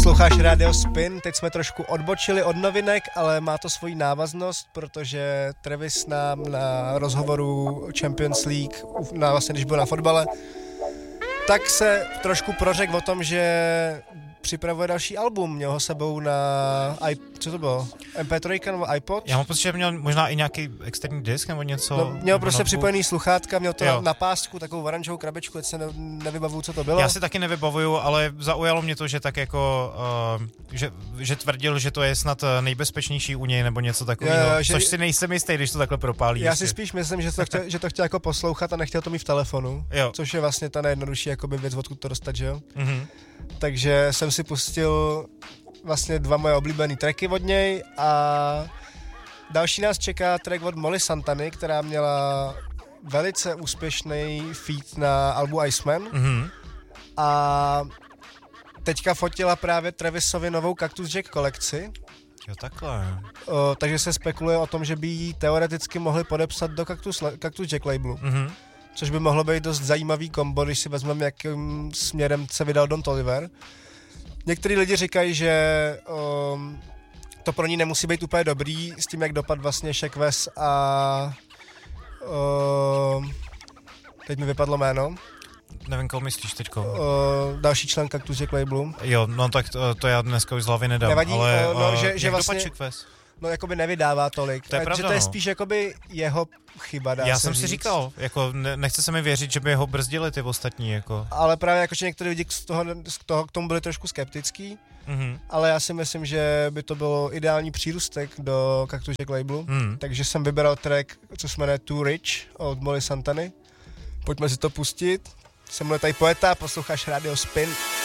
Posloucháš Radio Spin, teď jsme trošku odbočili od novinek, ale má to svoji návaznost, protože Travis nám na rozhovoru Champions League, vlastně když byl na fotbale, tak se trošku prořekl o tom, že připravuje další album, měl ho sebou na co to bylo? MP3 nebo iPod? Já mám pocit, že měl možná i nějaký externí disk nebo něco. No, měl prostě připojený sluchátka, měl to na pásku, takovou oranžovou krabičku, teď se nevybavuju, co to bylo. Já si taky nevybavuju, ale zaujalo mě to, že tak jako, že tvrdil, že to je snad nejbezpečnější u něj nebo něco takového, což si nejsem jistý, když to takhle propálí. Já si spíš myslím, že to chtěl jako poslouchat a nechtěl to mít v telefonu, což je vlastně ta nejjednodušší jakoby věc, odkud to dostat, že jo? Mm-hmm. Takže jsem si pustil vlastně 2 moje oblíbené tracky od něj a další nás čeká track od Molly Santany, která měla velice úspěšný feat na albu Iceman a teďka fotila právě Travisovi novou Cactus Jack kolekci. Jo, takhle. Takže se spekuluje o tom, že by ji teoreticky mohli podepsat do Cactus Jack labelu. Mm-hmm. Což by mohlo být dost zajímavý kombo, když si vezmeme, jakým směrem se vydal Don Toliver. Některý lidi říkají, že to pro ní nemusí být úplně dobrý s tím, jak dopad vlastně Shaq West a teď mi vypadlo jméno. Nevím, koho myslíš teďko. Další člen Cactus Jack labelu. Jo, no tak to já dneska už z hlavy nedám. Nevadí, ale že vlastně jakoby nevydává tolik. To je pravda, že to je spíš jakoby jeho chyba, já jsem si říkal, jako nechce se mi věřit, že by ho brzdili ty ostatní, jako. Ale právě jakože některý lidi k tomu byli trošku skeptický, ale já si myslím, že by to bylo ideální přírůstek do Cactus Jack labelu, takže jsem vybral track, co se jmenuje Too Rich od Molly Santany. Pojďme si to pustit. Jsem tady Poeta, posloucháš Radio Spin.